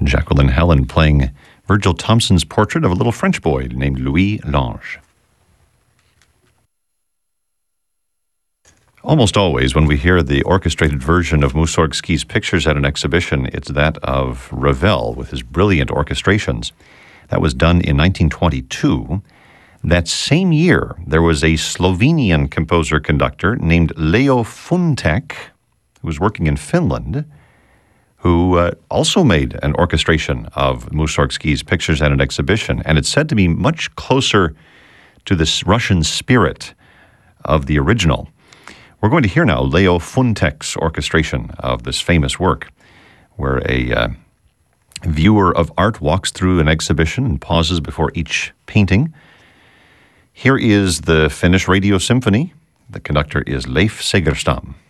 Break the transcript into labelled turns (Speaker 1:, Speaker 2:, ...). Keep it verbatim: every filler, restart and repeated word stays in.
Speaker 1: Jacqueline Helen playing Virgil Thomson's portrait of a little French boy named Louis Lange. Almost always, when we hear the orchestrated version of Mussorgsky's pictures at an exhibition, it's that of Ravel with his brilliant orchestrations. That was done in nineteen twenty-two. That same year, there was a Slovenian composer-conductor named Leo Funtek, who was working in Finland, who uh, also made an orchestration of Mussorgsky's pictures at an exhibition, and it's said to be much closer to this Russian spirit of the original. We're going to hear now Leo Funtek's orchestration of this famous work, where a uh, viewer of art walks through an exhibition and pauses before each painting. Here is the Finnish Radio Symphony. The conductor is Leif Segerstam.